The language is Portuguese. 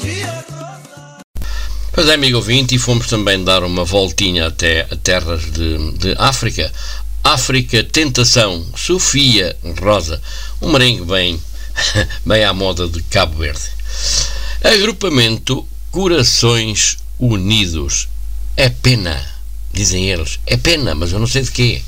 Pois é, amigo ouvinte, e fomos também dar uma voltinha até a terras de África. África Tentação, Sofia Rosa, um merengue bem à moda de Cabo Verde. Agrupamento Corações Unidos. É pena, dizem eles. É pena, mas eu não sei de quê.